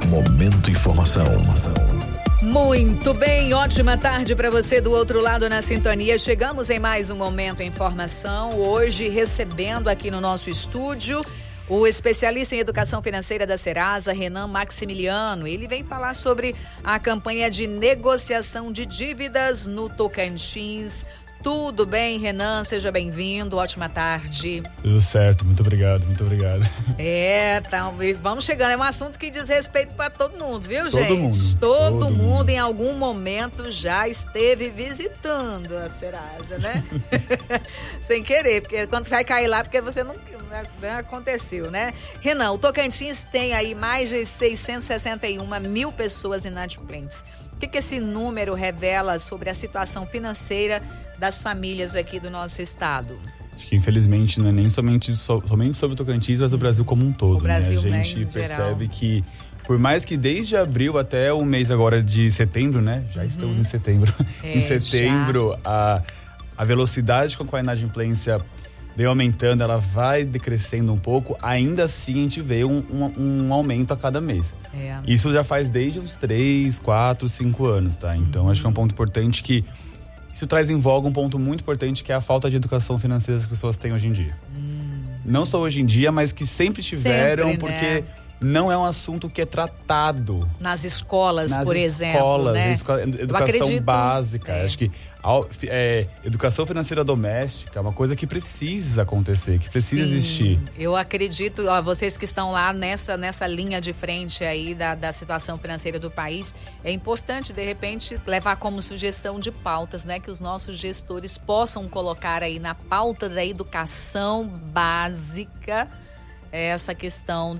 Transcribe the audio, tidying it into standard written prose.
Momento Informação. Muito bem, ótima tarde para você do outro lado na sintonia. Chegamos em mais um Momento Informação, hoje recebendo aqui no nosso estúdio o especialista em educação financeira da Serasa, Renan Maximiliano. Ele vem falar sobre a campanha de negociação de dívidas no Tocantins. Tudo bem, Renan? Seja bem-vindo. Ótima tarde. Tudo certo. Muito obrigado, muito obrigado. Talvez. Vamos chegando. É um assunto que diz respeito para todo mundo, viu, gente? Todo mundo Em algum momento já esteve visitando a Serasa, né? Sem querer, porque quando vai cair lá, porque você não aconteceu, né? Renan, o Tocantins tem aí mais de 661 mil pessoas inadimplentes. O que esse número revela sobre a situação financeira das famílias aqui do nosso estado? Acho que infelizmente não é nem somente sobre o Tocantins, mas o Brasil como um todo. O Brasil, né? A gente percebe que, por mais que desde abril até o mês agora de setembro, né? Já estamos em setembro. Em setembro, a velocidade com a inadimplência vem aumentando, ela vai decrescendo um pouco, ainda assim a gente vê um aumento a cada mês. Isso já faz desde uns 3, 4, 5 anos, tá? Então acho que é um ponto importante que isso traz em voga um ponto muito importante, que é a falta de educação financeira que as pessoas têm hoje em dia. Não só hoje em dia, mas que sempre tiveram, porque não é um assunto que é tratado nas escolas, por exemplo, né? Educação básica. Acho que educação financeira doméstica é uma coisa que precisa acontecer, que precisa existir. Eu acredito, vocês que estão lá nessa linha de frente aí da situação financeira do país, é importante, de repente, levar como sugestão de pautas, né? Que os nossos gestores possam colocar aí na pauta da educação básica essa questão